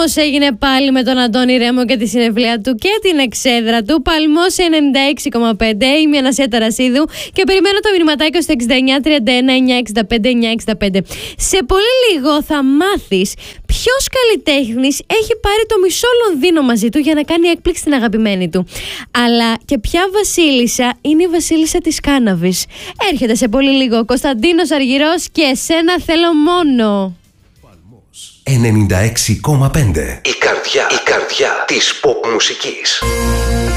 Παλμός έγινε πάλι με τον Αντώνη Ρέμο και τη συναυλία του και την εξέδρα του. Παλμός 96,5, είμαι η Ανασία Ταρασίδου και περιμένω το μηνυματάκι στο 69 31 965 965. Σε πολύ λίγο θα μάθεις ποιος καλλιτέχνης έχει πάρει το μισό Λονδίνο μαζί του για να κάνει έκπληξη στην αγαπημένη του. Αλλά και ποια βασίλισσα είναι η βασίλισσα της κάναβης. Έρχεται σε πολύ λίγο ο Κωνσταντίνος Αργυρός και εσένα θέλω μόνο. 96,5. Η καρδιά της pop μουσικής.